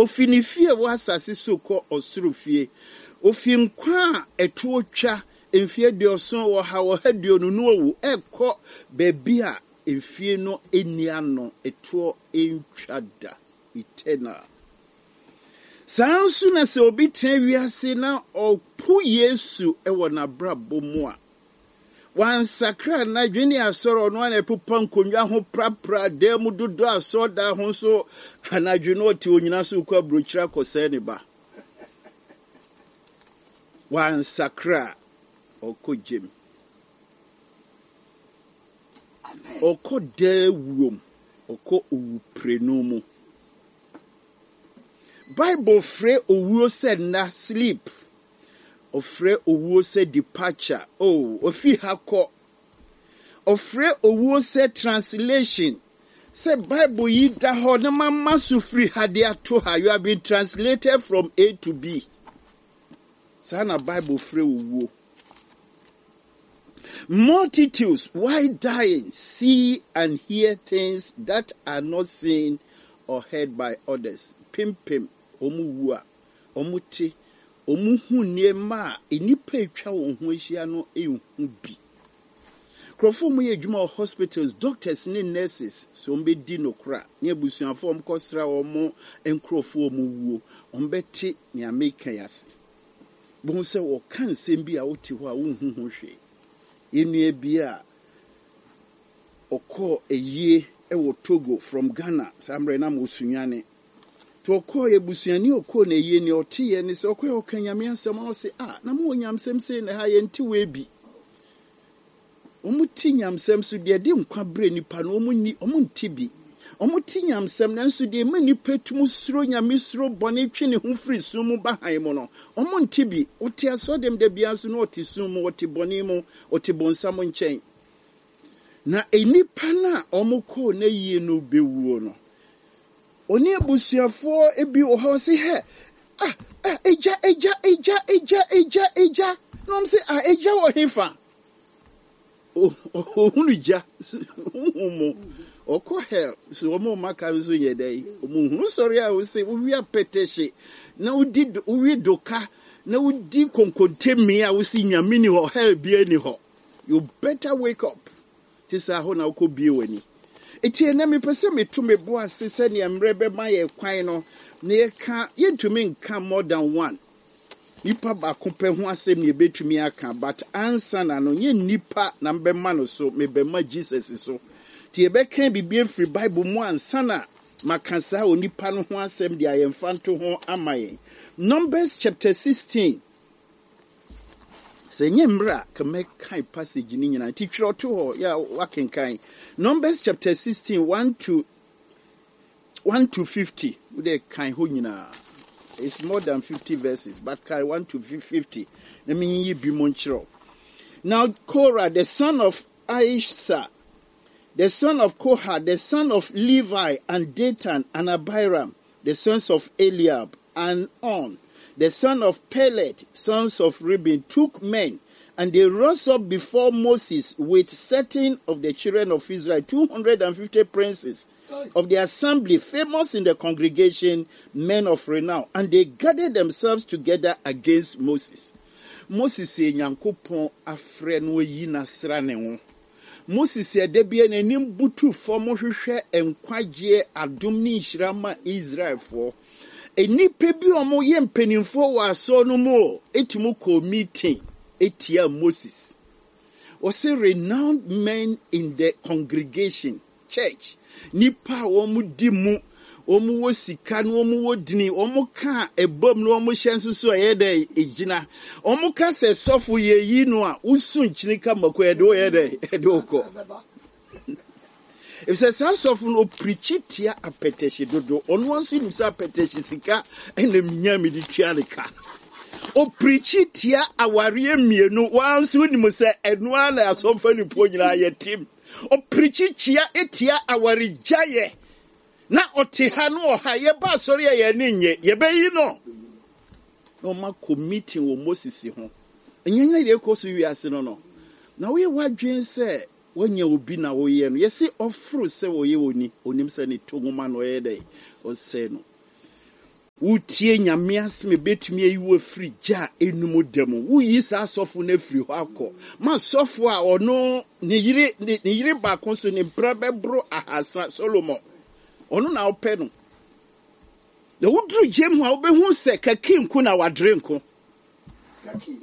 Ofinifie was asase ko osurofie. Ofinkwa etuotwa emfie de oson wo ha wo haduo no no wu ekọ bebi a emfie no enia no etuo entwada eternal. Sansu na se obi tren wiase na opu Yesu ewo na brabo mu a wan sakra na dwene asoro no na epupa nkonwa ho prapra de mu dodo asoda ho so anadwene oti onyina so kwa brochira kose ne ba wan sakra okojem oko de wuom oko uprenomu Bible free owuo said na sleep. Ofre owuo said departure. Oh, ofi hako. Ofre owuo said translation. Say Bible yi da ho na mama sufri hade ato ha. You have been translated from A to B. Sana Bible free owuo. Multitudes, why dying, see and hear things that are not seen or heard by others. Pim. Omuwa, omuti, omuhu niema, enipa etwa wo ho ahia no ehu bi. Krofo mu ye dwuma hospitals, doctors ne nurses, so mbedi no kra, ne abusuafo omkosra omo enkrofo omuwuo, ombeti ne ameka yase. Bo se wo kan sem bi a woti ho a wo hu ho hwe. Enua bi a okọ eyie ewo Togo from Ghana, samre na mo sunyane. To okoye busuani oko na ye ni otiye ni se okoye okanyame ansem no se na mo nyamsem se na ha ye nti we bi omuti nyamsem so de nkwa bre nipa no omunti bi omuti nyamsem na nso de ma nipa tum suro nyame suro bone twe ne ho firi sum ba han mo no omunti bi oti aso dem de bia so no oti sum oti bone mu oti bonsam nchen na enipa na omukọ na yie no bewuo no oni abusuafo ebi o ho se he eja no mse eja wo hefa hunu ja umo oko hell so mo maka so yedai hunu sorry a wo se wo wi apetehye na wi doka na udi konkontemi a wo si nyame ni ho hell bia ni ho. You better wake up tisa ho na uko bie wani eti na me pese metu me bo ase se ne mrebe ma ye kwan no na ye ka yentumi nka more than one nipa ba kompe ho asem ne betumi aka but answer na no ye nipa na mbe ma no so me be ma Jesus so ti e be kan bibie free Bible mu answer na makansa o nipa no ho asem de ayemfanto ho amaye. Numbers chapter 16 Senye mra kame kai passage ni nyina ti twiro to ho ya wakenkan. Numbers chapter 16 1 to 50 we dey kan ho nyina. It's more than 50 verses but kai 1 to 50. Let me yi bi mo nchiro. Now Korah the son of Aisha, the son of Kohath, the son of Levi, and Dathan and Abiram, the sons of Eliab, and On, the son of Pelet, sons of Reuben, took men, and they rose up before Moses with certain of the children of Israel, 250 princes of the assembly, famous in the congregation, men of renown, and they gathered themselves together against Moses. Moses said, Nyankopon afre no yi nasra ne ho. Moses said, Debia n'anim butu fo mo hwehwe enkwagye adom ne nhirama Israel for. Enipa bi omo ye mpanimfo wa so no mo etumu ko meeting etia Moses. Was renowned men in the congregation, church. Nipa omu dimu, omu wo sika no omu wo dini, omu ka ebom no omu hyenso so yede ejina. Omu ka se sofo ye yi no a usu nchinika mako yede o yede edoko. If se sofo no preach tia apeteshi dodo, onu anso nimsa apeteshi sika ene minyami di tia ka. O preach tia aware mienu, wanso nimu se enu ala asofo ni po nyina ye tim. O preach tia etia aware jaye. Na otiha no oha ye ba sori ye ninye ye be yi no no ma committing wo Moses ho enyanya ye ko so wi ase no na wo ye wadwen se wonya obi na wo ye no ye se ofro se wo ye oni onim se ne to ngoma no ye dai o se no Utie nyamias me betumi ayiwo free ja enumu demo. Uyi sa sofu ne free ho akọ. Ma sofu a ono ne yire ba konso ne brabe bro ahasa Solomon. Ono na ope no. Na wudru jem a obehu se kaki nku na wadre nko. Kaki.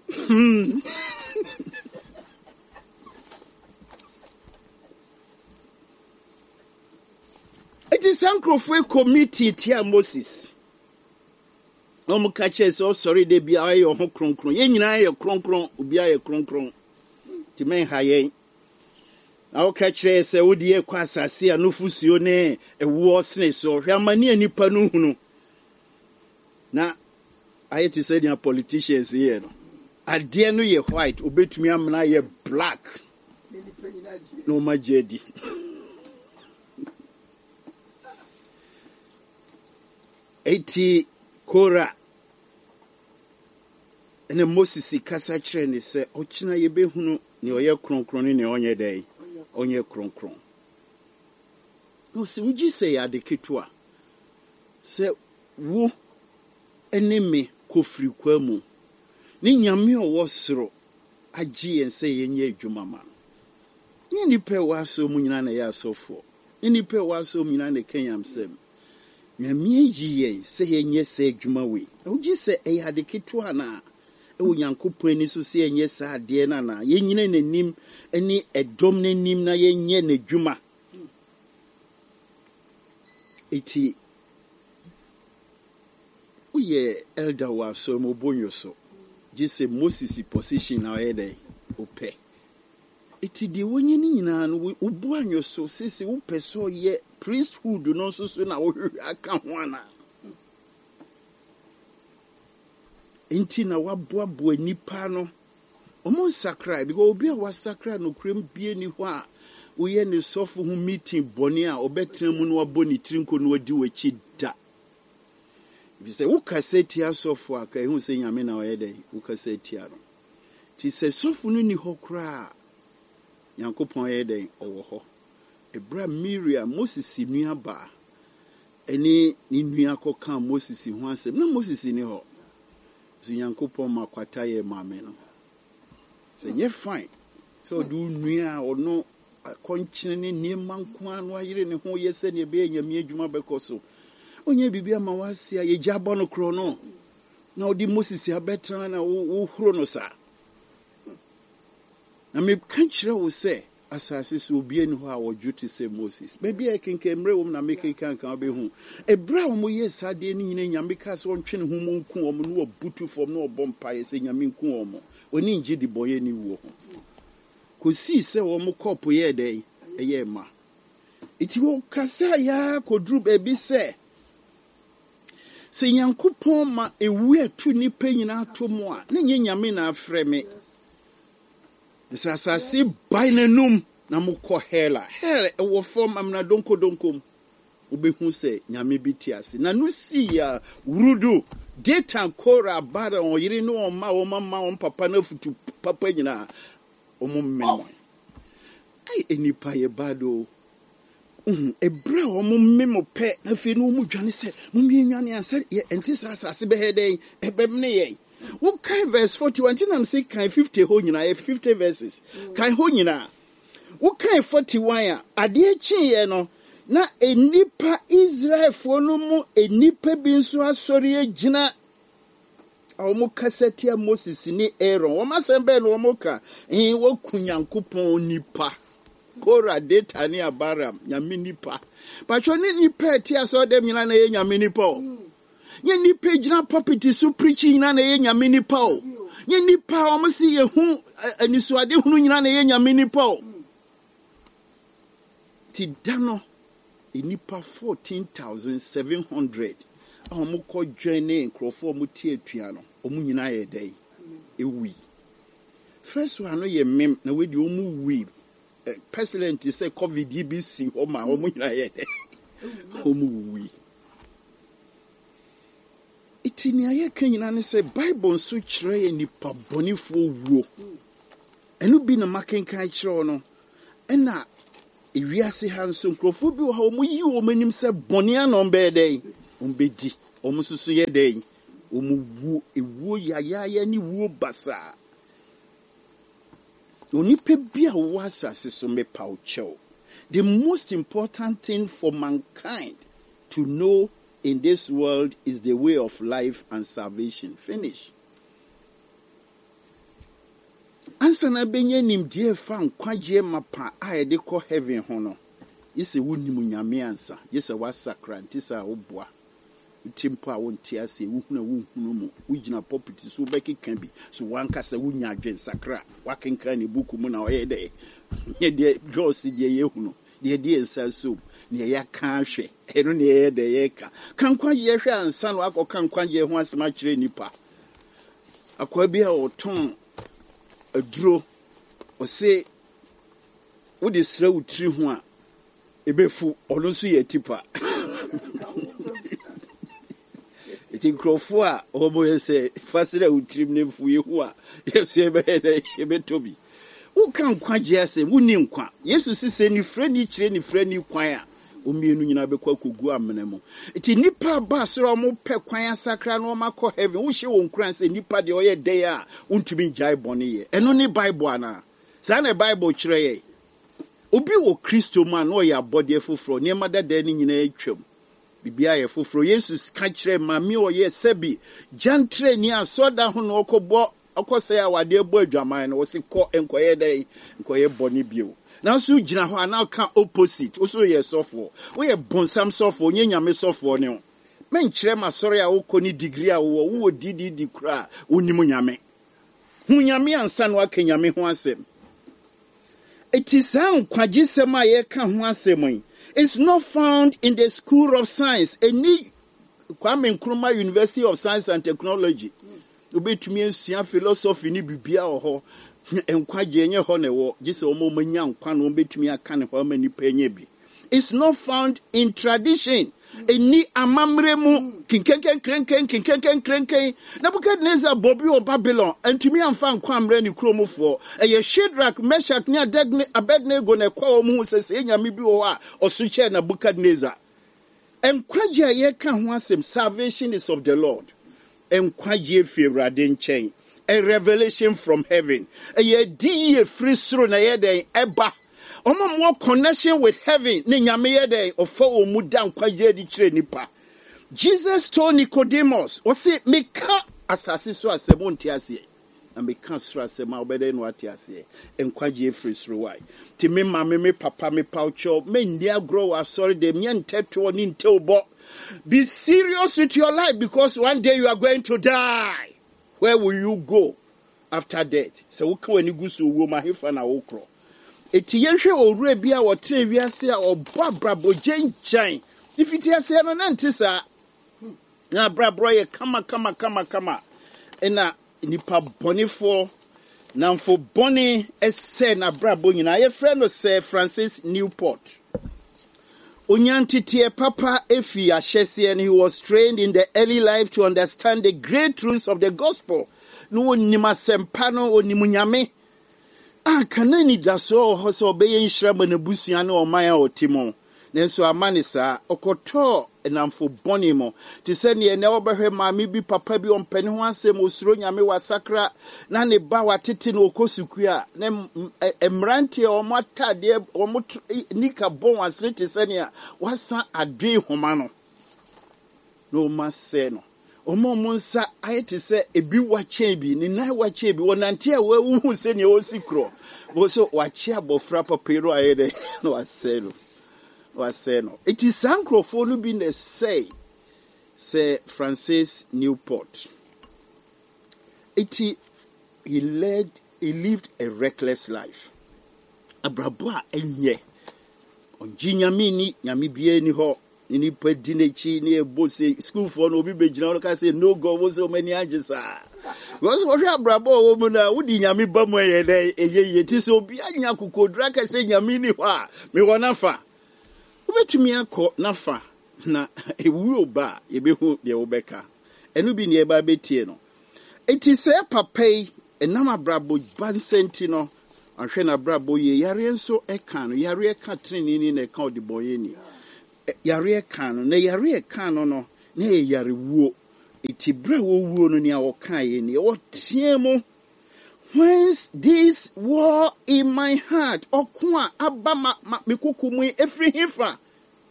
It is Sankrofwe committee tia Moses. No catch so sorry they be aye ho kronkron. Ye nyina ye kronkron, obi aye kronkron. Ti men haye. Na o catch say wo de kwa asase anufusuo ne ewo sne so hwe amane anipa no hunu. Na aye ti say the politicians here no. Ade no ye white, obetumi amna ye black. No majedi. Eti Kora ene Moses kasa kire ne se ochina ye behunu ne oye kronkron ne onye dai onye kronkron no se wuji se ya de ketua se wo eneme kofri kwamu ni nyame owo soro agi en se ye nya adwuma ma ni nipa wa so mu nyina na ya sofo ni nipa wa so mu nyina na kenyam sem nyame yiye se ye nye se adwuma we wuji se e ya de ketua na ewo Nyankopon ani so se enye sa ade na ye nyine nanim ani edom nanim na ye nye n'adwuma eti uye elder wa so mo bonyo so jise Moses position na ye dey ope eti de wonye ni nyina no obu anyo so sese wo peso ye priesthood no so na wo aka ho ana enti na waboaboa nipa no omo sakra because obi a wasakra no krem bie ni ho a woye ne sofo hu meeting boni a obetra mu no waboni trinko no wadi wachi da bi se wo kaseti asofo aka hu se nyame na oye dey wo kaseti aro ti se sofo no ni ho kra Nyankopon ye dey owo ho ebra Miriam Moses nua ba eni ni nua koka Moses hu asem na Moses ni ho so Nyankopon makwata ye mame no se nye fine so du nua ono konchine ne niema nko anu ayire ne ho ye se ne be nyame adwuma bekoso onye bibia ma wase ye jabo no kro no na odi Moses abetra na wo huro no sa na me kan kire wo se asase so obi eni ho a wojuti se Moses baby e kenkemre wo na make kan obehu ebra wo mo ye sade ni nyina nyame ka so ntwe ne ho mo nku wo no obutu fom no obompa ye se nyame nku wo mo oni ngi di boye ni wo ho ko si se wo mo kopo ye dey eye ma iti wo kasa ya kodru baby se Nyankopon ma ewu atu ni pa nyina to mo a na nyame na afre me This asasi bainenum na mukọ hela ewo form amna donkom obehu se nyame bitiase na no si ya rudu data Kora bara oyire no oma o mama o papa na futu papa nyina omummemo ai enipa ye bado ebra omummemo pe na fe no mu dwane se mumyenwane anse ye entisa asase behede ebemne ye What kind verse 41? I'm saying kind 50 ho nyina 50 verses. Kind ho nyina. What kind 41? Ade chi ye no na enipa Israel fo no mu enipa bi nso asori agina awomo kaseti a Moses ni Aaron. Wo masembe no wo ka wo kunyankopon nipa. Kora data ni Abaram nyame nipa. Pacho ni nipa ti aso dem nyina na ye nyame nipa. Nye nipa jina property so preaching na ye nyame nipa o nye nipa o mo si ye hu anisuade hunu nyina na ye nyame nipa o ti dano nipa 14,700 a mo ko join nkrofo mo tie atua no o mo nyina ye dai ewi first one no ye mem na we di o mo wi president say covid BC o ma o mo nyina ye dai o mo wi itini aye kanyina ne se Bible nso kire ye nipa bonifo wuo enu bi na makenkan kire no ena ewiase ha nso nkrofo bi wo ha o mo yi wo manim se bone anom be dey umbedi omususu ye den omuwu ewu yaya ni wu basa onipa bia wo asase so me paucho. The most important thing for mankind to know in this world is the way of life and salvation. Finish. Ansa na benye nimdie fa nkwaje mapa a de kɔ heaven ho no. Yese wonimu nyame ansa. Yese wasakra ntisa oboa. Timpo a wonte ase wuhunu mu. Wugina pulpit so bekeka bi. So wankasa wunya adwen sakra. Wakenka ne buku mu na oyɛ de. Ye de Josi de yehunu. De ensa so. Ne ya ka hwe. Eno ne ye de ye ka. Kankwaje hwe ansa no akɔ kankwaje ho asema kyerɛ nipa. Akwa bi a oton aduro ose wo de sra utri ho a ebefu ono so ye tipa eti krofo a obo yese fasira utrim ne fu ye ho a yesu ebetobi wo kan kwaje ase wo ni nkwa yesu sise ni frɛ ni kyerɛ ni frɛ ni kwan a omienu nyina bekwa kogu amena mu eti nipa ba soro mo pɛ kwan asakra no makɔ heaven wo hye wo nkran sɛ nipa de oyɛ dey a untumi jai bɔne ye ɛno ni bible ana saa na bible kyerɛ ye obi wo kristo man no ya body foforo ne madada ni nyina atwam bibia ye foforo yesus ka kyerɛ ma me oyɛ sɛbi jantre ni asoda ho no okɔbɔ okɔsɛ awade bɔ adwaman no wo se kɔ enkoyɛ dɛ enkoyɛ bɔne bio now so gina ho na ka opposite also ye sofo we ye bonsam sofo nye nyame sofo ne men kyerɛ ma sɔre a wokɔ ni degree a wo didi kura wonimu nyame hu nyame ansa no aka nyame ho asɛm eti san kwagisɛm a ye ka ho asɛm is not found in the school of science any Kwame Nkrumah University of Science and Technology obetumi asua philosophy ni bibia ho enkwaje enye ho ne wo gise omo manya nkwa no betumi aka ne ho mani penye bi. It's not found in tradition eni amamre mu kinkenken Nebuchadnezzar bobi o Babylon entumi amfa nkwa amre ni kromofo eye Shadrach Meshach ni Abednego ne kwa omu sese nyame bi wo a osuche Nebuchadnezzar enkwaje ye ka ho asem salvation is of the Lord enkwaje fi Awurade nkyɛn a revelation from heaven. A ye free through na yede eba. Omo more connection with heaven. Ni nyame yede ofo omuda nkwaje di kire nipa. Jesus told Nicodemus, o se meka asase so asemo nti ase. Na meka so asema obede no ati ase. Nkwaje free through why. Ti me mama me papa me paucho me ndia grow sorry dem nteto ni nteobo. Be serious with your life because one day you are going to die. Where will you go after death? So wuka wani gusu wo mahefa na wokro. Eti yenhwe owura bia wo tene wiase a obabrabo gyenchan. Ifiti ase no na ntisa. Na brabro ye kama. Ena nipa bonifo na mfo boni ese na brabo nyina ye friend no Sir Francis Newport. Onyantitie papa efi ahyese and he was trained in the early life to understand the great truths of the gospel. No onima sempa no onimu nyame. Kanani daso ho so obeye nhyirama na busua na oman a otimo. Nenso amane saa okoto enamfo boni mo. Ti se ne na obehwe maame bi papa bi ompani ho asem osuro nyame wasakra na ne ba watete na okosuku a na emrante omotade omot nika bon asre ti se ne a wasa adwe homa no. No mase no. Omo monsa ayete se ebi wache bi ni na wache bi wonante a wu se ne osikro. Bo so wache abofra papero ayede no aselo. It is Sankrofonu been a say Francis Newport. He lived a reckless life. Abrabwa enye. Onjinyamini nyamibie ni ho ni pedinechi ni ebose school for no bi bejina no ka say no God was so many ajisa. Because what abrabwa wo mu na wudi nyami ba mu eye ti so obi anya kokodra ka say nyami ni ho a me wona fa. Ubetumi akɔ nafa na ewu oba yebehu de obeka enu bi ne eba betie no eti se papai enam abrabo bansenti no ahwe na abrabo ye yare nso eka no yare eka trenini na eka odibonyeni yare eka no na yare eka no ne yare wuo iti bra wo wuo no ne awokae ne wotiemo whence this war in my heart okwa abama mekukumu efri hefa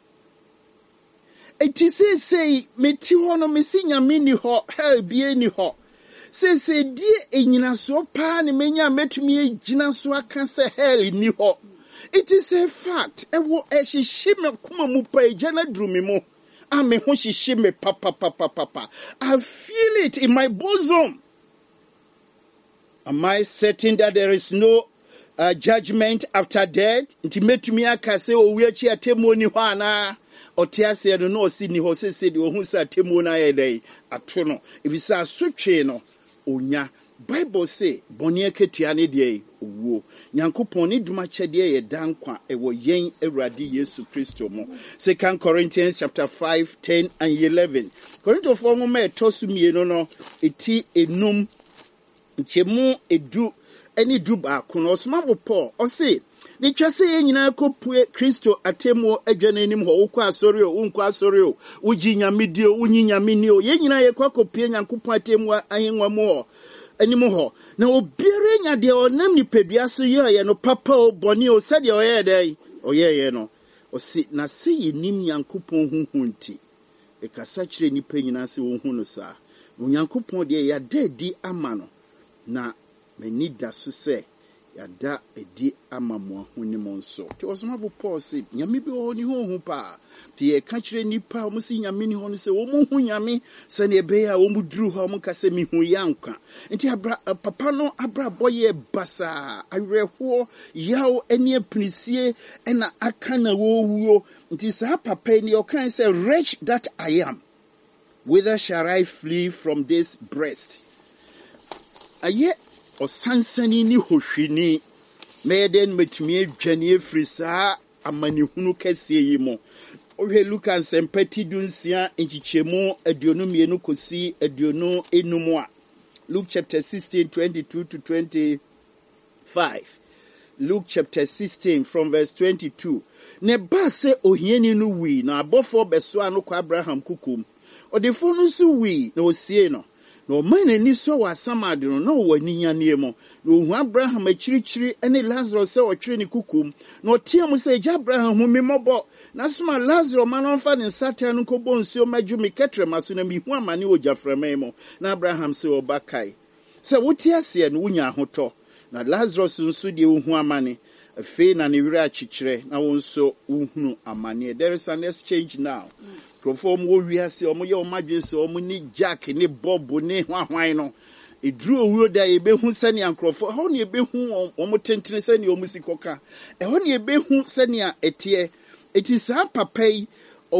iti say meti ho no mesi nyame ni ho hell bie ni ho say die enyina so pa ne menya metumi egina so aka se hell ni ho. It is a fact. Ewo eshishime kuma mu pa ejana drumi mo. Ame ho shishime papa. I feel it in my bosom. Am I certain that there is no judgment after death? Nti metumi aka se owi achi atemu ni ho ana. Otia se no no si ni ho se de ohun sa atemu na ye dai ato no. Ibisa asotwe no onya. Bible say boni eketua ne de owo nyankopon ne duma kyede ye dankwa ewo yen Awurade Yesu Kristo mo. 2 Corinthians chapter 5, 10 and 11. Corinthians 4 mo etosu mienu no eti enum nchemu edu eni du ba kono osmafo Paul o say ne twase ye nyina kopue Kristo atemo adwane anim ho wo kwa asori o unko asori o uji nyamedi o unyi nyameni o ye nyina ye kwa kopie nyankopon atemo ahenwa mo animo ho na obiere nya de onam ni pedua so ye no papa o boni o sade o ye dai o ye no o si na se ye nim nyankopon hunhunti e kasa kire ni panyina se wo hu no sa nyankopon de ya dadi ama no na mani da so se ya da edi ama mo ahunimo nso ti osomafo Paul se nyame bi ho ni ho pa ti e ka kire nipa mo si nyame ni ho no se wo mo hu nyame se ne be ya wo mu duru ho mo ka se mi hu yanka nti papa no abra boye basa awerho yaw eni apinisie ena aka na wo wuo nti sa papa ni o kan se wretch that I am, whither shall I flee from this breast? Aye o sansani ni hohwini meden metumi adwane efri saa amanihunu kase yi mo ohwe Luka nsempati dunsia enchichemu aduonu mienu kosi aduonu enum a Luke chapter 16 22 to 25. Luke chapter 16 from verse 22. Ne ba se ohiani no wi na abofo beso anu kwa Abraham kukum odefo no so wi na osie no no man ni so wa samade no wani nyane mo no Abraham achirichiri ene Lazarus se otwere ni kukum no otiam se ja Abraham hu memobo na soma Lazarus man fa ne satan no kobo nsuo majumi ketre maso na mihu amane ojaframa mo na Abraham se obakai se wotiase no wunya hoto na Lazarus nso de hu amane afi na ne wira achichire na wonso uhunu amane. There is an exchange now. From wo wiase omo ye omadwense omo ni Jack ni Bob ni hwahwan no edru owuo da ebehu sane ankrofo ho ne ebehu omo tentene sane omo sikoka ho ne ebehu sane etie etisa papai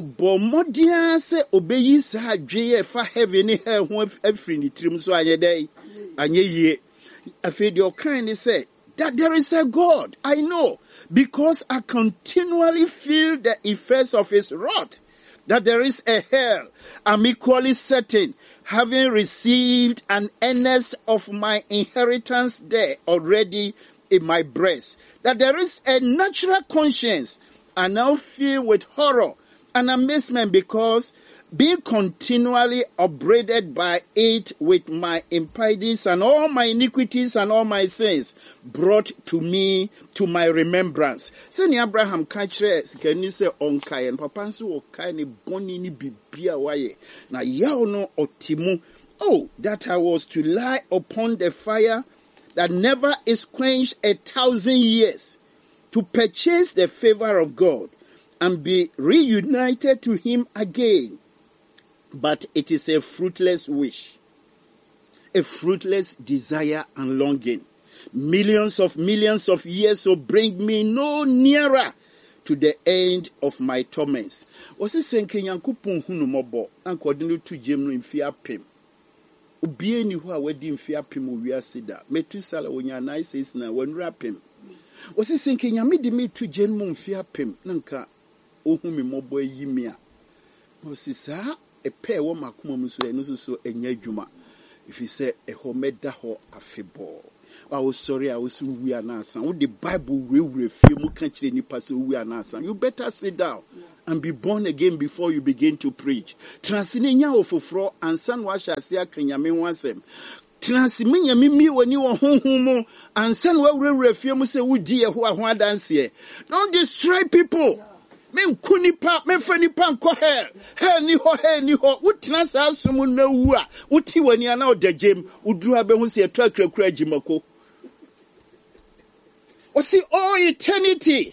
obomodia se obeyi sa adwe fa heaven ni hell ho afri ni trim so anye dai anye yie afi de okan say that there is a God. I know because I continually feel the effects of his wrath. That there is a hell. I'm equally certain, having received an earnest of my inheritance there already in my breast, that there is a natural conscience. I now feel with horror and amazement because being continually upbraided by it with my impieties and all my iniquities and all my sins brought to me to my remembrance. Seni Abraham kachre sikani se onkai and papa nso okai ni boni ni bibia waye na yaw no otimu. Oh, that I was to lie upon the fire that never is quenched 1,000 years to purchase the favor of God and be reunited to him again. But it is a fruitless wish, a fruitless desire and longing. Millions of years will bring me no nearer to the end of my torments. Osi senke Nyankopon hunu mobo ankode no tu jem no mfi apem. Obie ni ho a wadi mfi apem owiase da. Metusala wonya 9 na wanura apem. Osi senke Nyame de me tu jem no mfi apem nanka ohu me mobo ayimi a. Osi saa epe wo makoma muso eno so enya dwuma if you say eho meda ho afebo I was sorry I was wi anasa wo the Bible we fie mu ka kire nipa so wi anasa you better sit down and be born again before you begin to preach. Transinya ofofro ansan wa hyase akanyame wansem. Transimenya mimi wani wo honhom ansan wa wurewura fie mu se wudi ye ho adanse. Don't destroy people. Men kunipa men fani pan ko he ni ho utina sa asum na wu a uti wani ana odajem uduru abe hu se eto akrakura agimako. O see all eternity,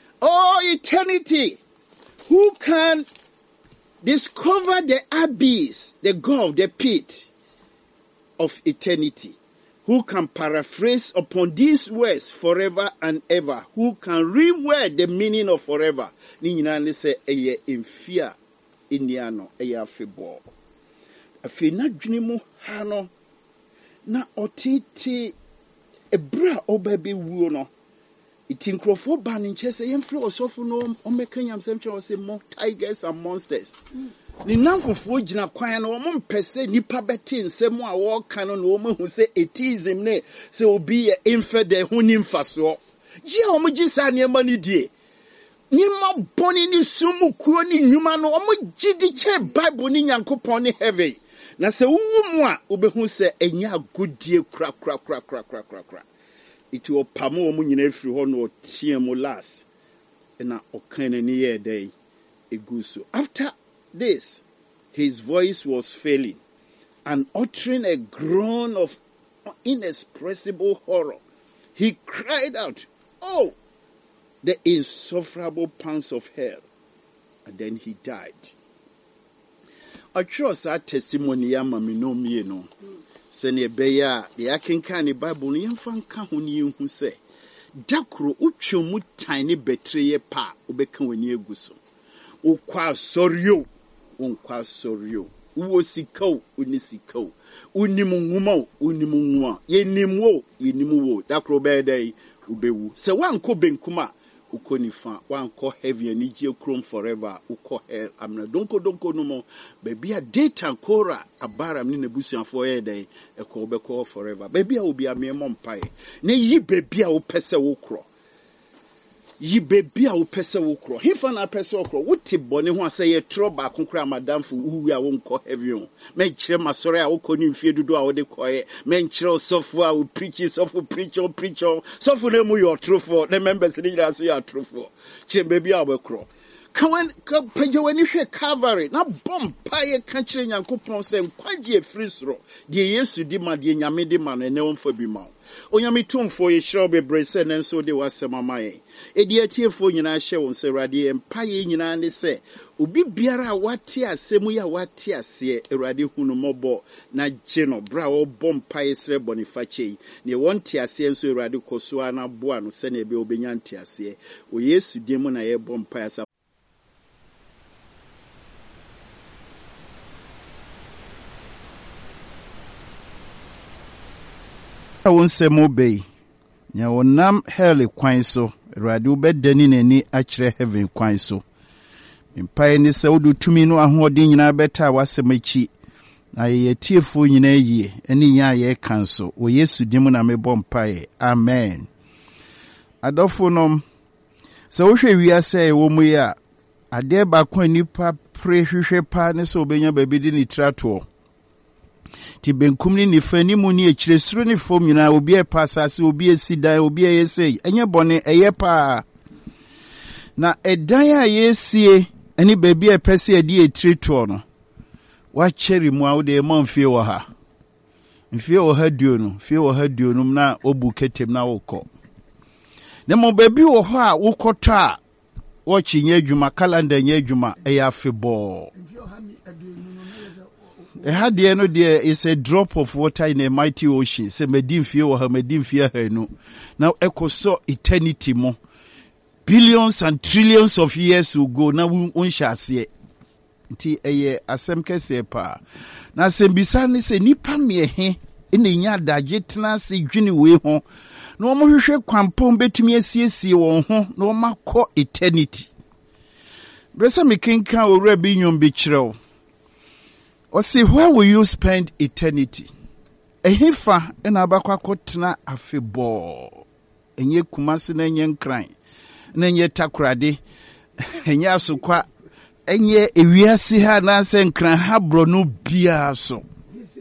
who can discover the abyss, the gulf, the pit of eternity? Who can paraphrase upon these words forever and ever? Who can reword the meaning of forever? Ni nyina say eye emfia eniano eye afebo. Afi na dwene mu ha no na otiti ebra obabe wuo no. Iti nkrofo ba ne nche say yemfre osofo no omekanyam semche o say more tigers and monsters. Ni namfofo gina kwan no mo mpese nipa beti nsem a wo kan no wo mahu se atheism ne se obi ye infidel hu ni mfaso ji a wo gi sa ne ma ni die ni ma boni ni sumu kuo ni nwuma no wo gi di che bible ni Nyankopon ni heaven na se wu mu a obehu se enya agodie kra it will pamo wo nyina firi ho no tie mo last na okan ni ye dey eguso. After this, his voice was failing, and uttering a groan of inexpressible horror, he cried out, "Oh, the insufferable pangs of hell!" And then he died. I trust that testimony mami no me no. Sene beya the akenka ni Bible ni yemfa nka ho ni hu se dakro utwemu tiny betreye pa obeka wani eguso. Ukwa soryo unkwa soryo uwo sikao unisikao unimu nwuma unimu nwa yenimwo yenimuwo dakro bedai ubewu se wanko benkuma ukonifa wanko heavy anije krom forever uko hell amna donko no mo baby a data kora abara mni nebusuafo yedai eko obeko forever baby a obi amemo mpae ne yi baby a opese wo kro yi baby a upese wo kro hifa na pese wo kro wuti bone ho ase ye tro ba konkra madamfo uwu a wonko heavy on me kire masore a wokoni mfie dudu a wode koye me kire sofo a wo preach sofo na mu your true for the members ni ira so your true for kire baby a wo kro kan page wani hwe Calvary na bompa ye ka kire Nyankopon se nkwaje free soro de Yesu di ma de nyame di ma no ene wonfa bi ma onyame tumfo ye shrobe brese nenso de wasemamaye edi atiefo nyina hye won se Awurade empaye nyina ne se obi biara wate asemu ya wate ase Awurade hunu mobo na gye no bra wo bompaye sre bonifache ne wonte ase enso Awurade koso ana boa no se na ebe obenya nte ase o Yesu diemu na ye bompaye asa awonsemo bei nya wonam hell kwan so Awurade ubedani nani akire heaven kwan so mpae ni se wodu tumi no ahoɔden nyina beta wasemachi na yetiefo nyina yie eni nya ye kanso o Yesu dimu na mebɔ mpae amen adofo nom se wo hwɛ wiase wo mu ya ade ba kwa nipa prehwehwe pa ne se obenya babidi ni trato ti benkum ni nifani mu ni ekire suru ni fom nyina obi e pasase obi esidan obi e yesei enye bone eye pa na edan a yesie eni baby e pese edi etreto no wa cheri mu a wo de manfie wo ha mfie wo ha duo no fie wo ha duo no na obu ketem na wokɔ ne mo baby wo ho a wokɔtɔ a wo chinye adwuma calendar nya adwuma e ya febɔ Ehadie no there is a drop of water in a mighty ocean. Se medimfie wo ha medimfie ha no. Now ekoso eternity mo. Billions and trillions of years will go na unhyase. Nti eye asem kese pa. Na sembisa ne se nipa miehe ene nya daje tena se dwene we ho. Na omo hwehwe kwampom betumi asiesie won ho na omo akɔ eternity. Besa mekenka owura bi nyom bi kyerɛw. Or see, where will you spend eternity? Ehifa ena abakwa kotena afebo. Enye kumasi na enye nkran. Na enye takurade. Enye asukwa enye ewiase ha na se nkran habro no bia so